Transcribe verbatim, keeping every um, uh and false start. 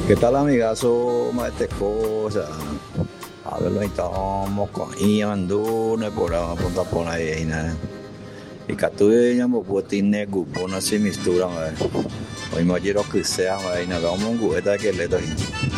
¿Qué tal, amigazo? Maete cosa. A ver, lo estamos con Ian no por ahí, punta por ahí, nada. Y que tú ya me puedes tener grupo, no se mistura, hoy me quiero que sea, nada, vamos a un juguete que le doy.